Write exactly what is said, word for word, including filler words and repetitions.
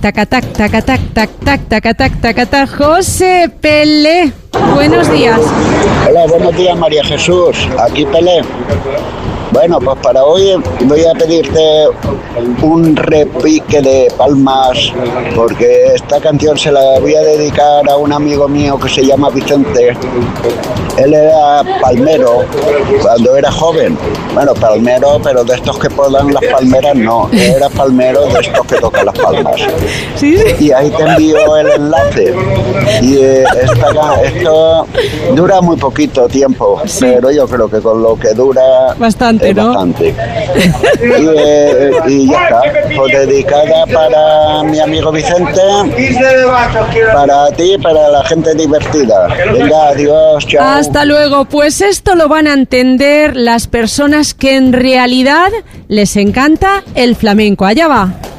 tacatac, tacatac, tac, tac, tacatac, tacatac. José Pelé, buenos días. Hola, buenos días, María Jesús. Aquí Pelé. Bueno, pues para hoy voy a pedirte un repique de palmas, porque esta canción se la voy a dedicar a un amigo mío que se llama Vicente. Él era palmero cuando era joven. Bueno, palmero, pero de estos que podan las palmeras, no. Era palmero de estos que tocan las palmas. Sí, sí. Y ahí te envío el enlace. Y eh, esta, esto dura muy poquito tiempo, sí, pero yo creo que con lo que dura... Bastante, es ¿no? Bastante. Y, eh, y ya está. Pues dedicada para mi amigo Vicente, para ti, para la gente divertida. Venga, adiós, chao. Hasta luego. Pues esto lo van a entender las personas que en realidad les encanta el flamenco. Allá va.